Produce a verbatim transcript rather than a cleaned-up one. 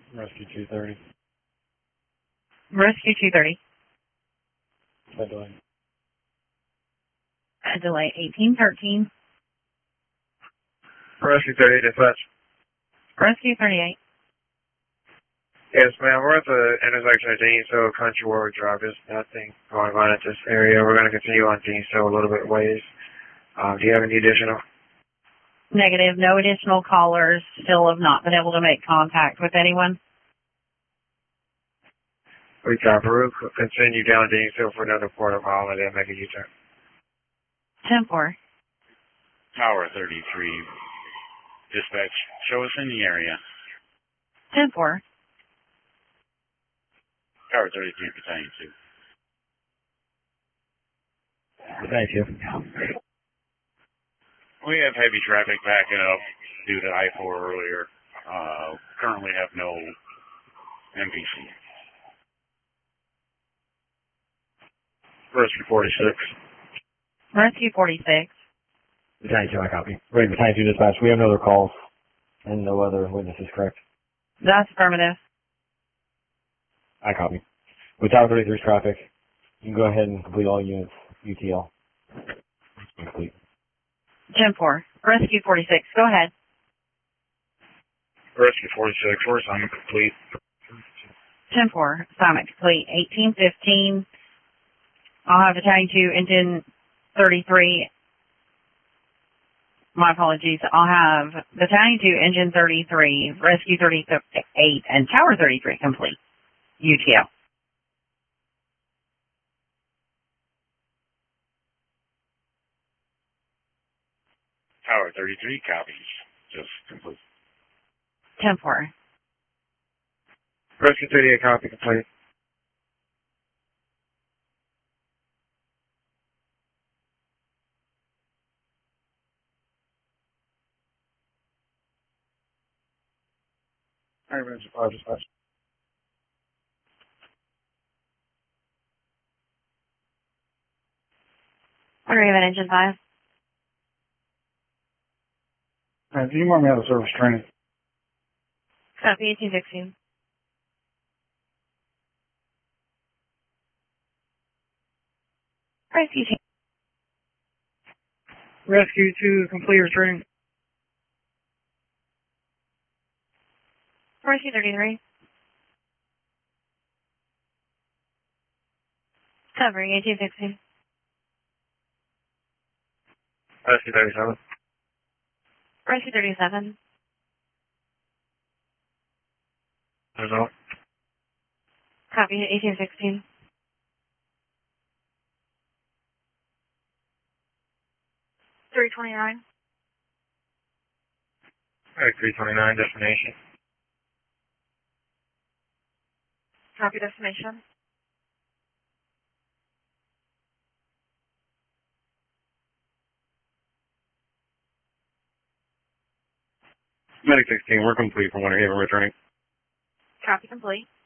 Rescue two thirty. Rescue two thirty. That delay. A delay eighteen thirteen. Rescue thirty-eight, dispatch. Rescue thirty-eight. Yes, ma'am. We're at the intersection of Deansville, Country Warwick Drive. There's nothing going on at this area. We're going to continue on Deansville a little bit ways. Um, do you have any additional? Negative. No additional callers. Still have not been able to make contact with anyone. We copy. We'll continue down Deansville for another quarter mile and then make a U-turn. ten four. Tower thirty-three. Dispatch, show us in the area. ten four. Tower thirty-three, Battalion two. Thank you. We have heavy traffic backing up due to I four earlier. Uh, currently have no M P C. Rescue forty-six. Rescue forty-six. Battalion two, I copy. Wait, Battalion two dispatch. We have no other calls and no other witnesses, correct? That's affirmative. I copy. With Tower thirty-three's traffic, you can go ahead and complete all units, U T L. Complete. ten four. Rescue forty-six. Go ahead. Rescue forty-six, we're assignment complete. ten four. Assignment complete. eighteen fifteen. I'll have Battalion two, Engine thirty-three. My apologies. I'll have Battalion two, Engine thirty-three, Rescue thirty-eight, and Tower thirty-three complete. U T L. Tower thirty-three copies. Just complete. ten four. Rescue thirty-eight, copy complete. All right, Ranger five, dispatch. What are you at, Engine five? All right, do you want me out of service training? Copy, eighteen sixteen. Rescue team. Rescue two, complete your training. Rescue thirty-three. Covering, eighteen sixteen. Rescue thirty-seven. Rescue thirty-seven. Result. Copy, eighteen sixteen. three twenty-nine. All right, three twenty-nine, destination. Copy, destination. Medic sixteen, we're complete from Winter Haven returning. Copy complete.